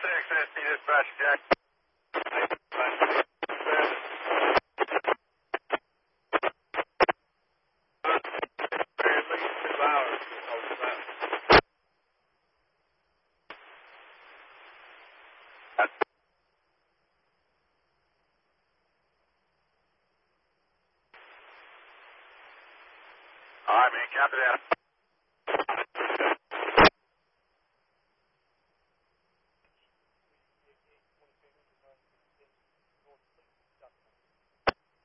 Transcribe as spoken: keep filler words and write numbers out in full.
six, S T dispatch, Jack. All right, man, count it out.